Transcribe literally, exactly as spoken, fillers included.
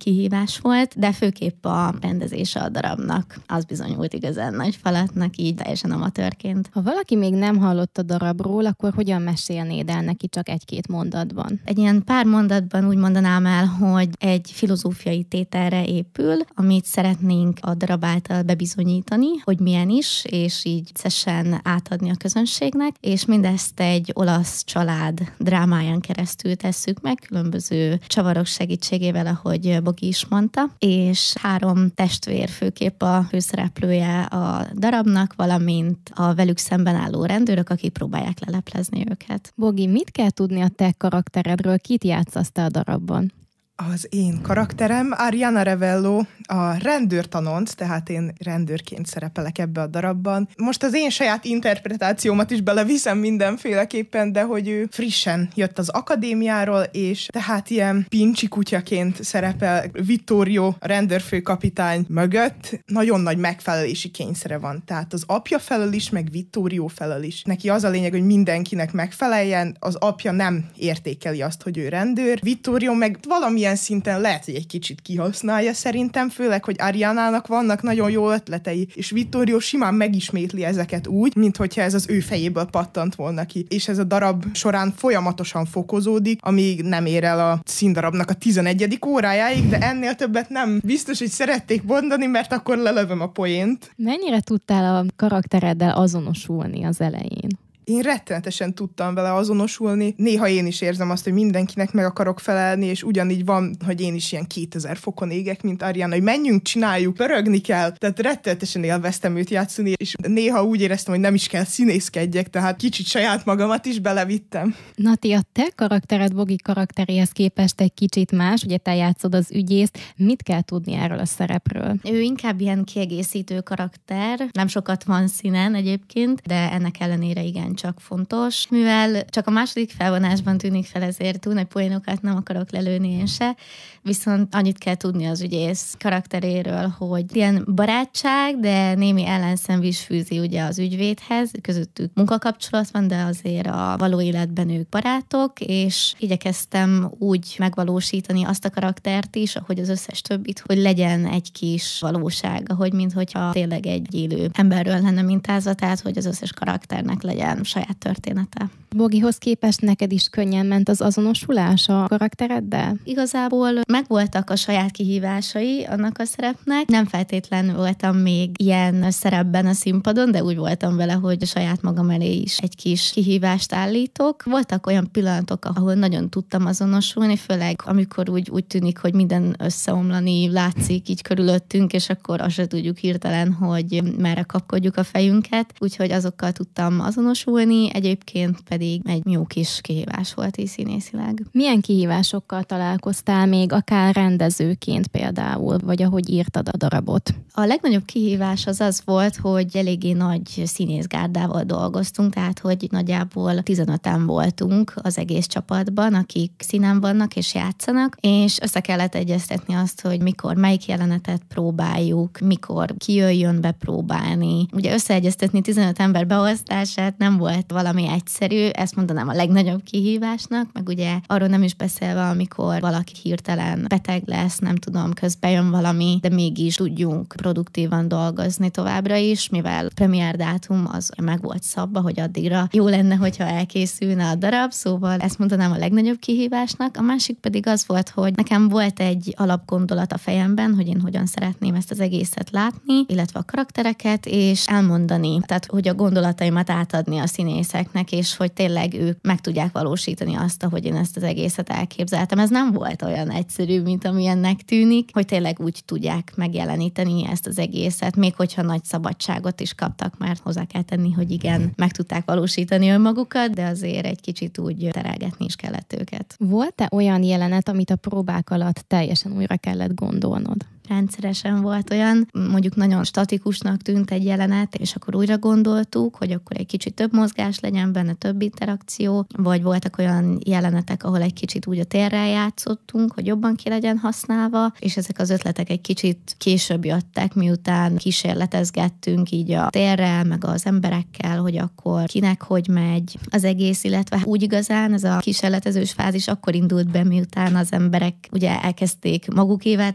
kihívás volt, de főképp a rendezése a darabnak. Az bizonyult igazán nagy feladatnak, így teljesen amatőrként. Ha valaki még nem hallott a darabról, akkor hogyan mesélnéd el neki csak egy-két mondatban? Egy ilyen pár mondatban úgy mondanám el, hogy egy filozófiai tételre épül, amit szeretnénk a darab által bebizonyítani, hogy milyen is, és így szesen átadni a közönségnek, és mindezt egy olasz család drámáján keresztül tesszük meg, különböző csavarok segítségével, ahogy Bogi is mondta, és három testvér főképp a főszereplője a darabnak, valamint a velük szemben álló rendőrök, akik próbálják leleplezni őket. Bogi, mit kell tudni a te karakteredről? Kit játszasz te a darabban? Az én karakterem Ariana Revello, a rendőrtanonc, tehát én rendőrként szerepelek ebbe a darabban. Most az én saját interpretációmat is beleviszem mindenféleképpen, de hogy ő frissen jött az akadémiáról, és tehát ilyen pincsi kutyaként szerepel Vittorio, a rendőrfőkapitány mögött. Nagyon nagy megfelelési kényszere van, tehát az apja felől is, meg Vittorio felől is. Neki az a lényeg, hogy mindenkinek megfeleljen, az apja nem értékeli azt, hogy ő rendőr. Vittorio meg valami ilyen szinten lehet, hogy egy kicsit kihasználja szerintem, főleg, hogy Ariánának vannak nagyon jó ötletei, és Vittorio simán megismétli ezeket úgy, mint hogyha ez az ő fejéből pattant volna ki. És ez a darab során folyamatosan fokozódik, amíg nem ér el a színdarabnak a tizenegyedik órájáig, de ennél többet nem biztos, hogy szerették mondani, mert akkor lelövöm a poént. Mennyire tudtál a karaktereddel azonosulni az elején? Én rettenetesen tudtam vele azonosulni. Néha én is érzem azt, hogy mindenkinek meg akarok felelni, és ugyanígy van, hogy én is ilyen kétezer fokon égek, mint Ariana, hogy menjünk, csináljuk, pörögni kell. Tehát rettenetesen élveztem őt játszani, és néha úgy éreztem, hogy nem is kell színészkedjek, tehát kicsit saját magamat is belevittem. Nati, a te karaktered Bogi karakteréhez képest egy kicsit más, ugye te játszod az ügyészt. Mit kell tudni erről a szerepről? Ő inkább ilyen kiegészítő karakter, nem sokat van színen egyébként, de ennek ellenére igen csak fontos, mivel csak a második felvonásban tűnik fel, ezért túl nagy poénokat nem akarok lelőni én se, viszont annyit kell tudni az ügyész karakteréről, hogy ilyen barátság, de némi ellenszem is fűzi ugye az ügyvédhez, közöttük munkakapcsolat van, de azért a való életben ők barátok, és igyekeztem úgy megvalósítani azt a karaktert is, ahogy az összes többit, hogy legyen egy kis valóság, ahogy minthogyha tényleg egy élő emberről lenne mintázva, tehát hogy az összes karakternek legyen saját története. Bogihoz képest neked is könnyen ment az azonosulás a karaktereddel? Igazából megvoltak a saját kihívásai annak a szerepnek. Nem feltétlenül voltam még ilyen szerepben a színpadon, de úgy voltam vele, hogy a saját magam elé is egy kis kihívást állítok. Voltak olyan pillanatok, ahol nagyon tudtam azonosulni, főleg amikor úgy, úgy tűnik, hogy minden összeomlani látszik így körülöttünk, és akkor azt se tudjuk hirtelen, hogy merre kapkodjuk a fejünket. Úgyhogy azokkal tudtam azonosulni, egyébként pedig egy jó kis kihívás volt így színészileg. Milyen kihívásokkal találkoztál még, akár rendezőként például, vagy ahogy írtad a darabot? A legnagyobb kihívás az az volt, hogy eléggé nagy színészgárdával dolgoztunk, tehát hogy nagyjából tizenöten voltunk az egész csapatban, akik színen vannak és játszanak, és össze kellett egyeztetni azt, hogy mikor melyik jelenetet próbáljuk, mikor ki jöjjön bepróbálni. Ugye összeegyeztetni tizenöt ember beosztását nem volt valami egyszerű, ezt mondanám a legnagyobb kihívásnak, meg ugye arról nem is beszélve, amikor valaki hirtelen beteg lesz, nem tudom, közben jön valami, de mégis tudjunk produktívan dolgozni továbbra is, mivel premier dátum az meg volt szabva, hogy addigra jó lenne, hogyha elkészülne a darab, szóval ezt mondanám a legnagyobb kihívásnak. A másik pedig az volt, hogy nekem volt egy alapgondolat a fejemben, hogy én hogyan szeretném ezt az egészet látni, illetve a karaktereket, és elmondani, tehát hogy a gondolataimat átadni a színészeknek, és hogy tényleg ők meg tudják valósítani azt, ahogy én ezt az egészet elképzeltem. Ez nem volt olyan egyszerű, mint amilyennek tűnik, hogy tényleg úgy tudják megjeleníteni ezt az egészet, még hogyha nagy szabadságot is kaptak, mert hozzá kell tenni, hogy igen, meg tudták valósítani önmagukat, de azért egy kicsit úgy terelgetni is kellett őket. Volt-e olyan jelenet, amit a próbák alatt teljesen újra kellett gondolnod? Rendszeresen volt olyan, mondjuk nagyon statikusnak tűnt egy jelenet, és akkor újra gondoltuk, hogy akkor egy kicsit több mozgás legyen benne, több interakció, vagy voltak olyan jelenetek, ahol egy kicsit úgy a térrel játszottunk, hogy jobban ki legyen használva, és ezek az ötletek egy kicsit később jöttek, miután kísérletezgettünk így a térrel, meg az emberekkel, hogy akkor kinek hogy megy az egész, illetve úgy igazán ez a kísérletezős fázis akkor indult be, miután az emberek ugye elkezdték magukévá